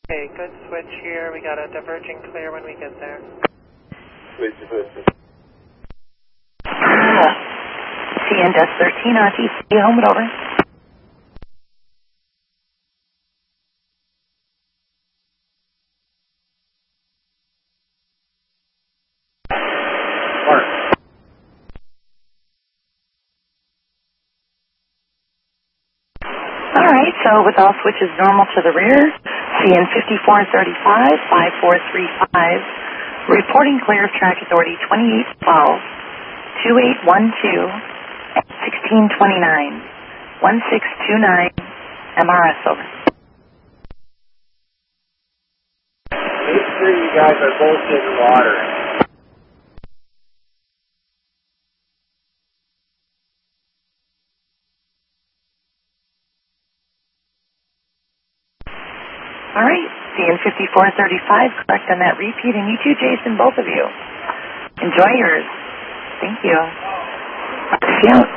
Okay, good switch here. We got a diverging clear when we get there. Switch. CN Desk 13 RTC, home and over. Alright, so with all switches normal to the rear, CN 5435, 5435, reporting clear of track authority 2812, 2812, 1629, 1629, MRS over. Make sure you guys are both getting water. Alright, CN 5435, correct on that repeat, and you too, Jason, both of you. Enjoy yours. Thank you. See you out.